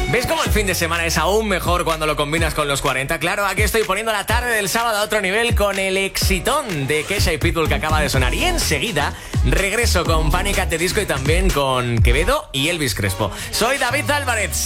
¿Ves cómo el fin de semana es aún mejor cuando lo combinas con los 40? Claro, aquí estoy poniendo la tarde del sábado a otro nivel con el exitón de Kesha y Pitbull que acaba de sonar. Y enseguida regreso con Panic! At the Disco y también con Quevedo y Elvis Crespo. Soy David Álvarez.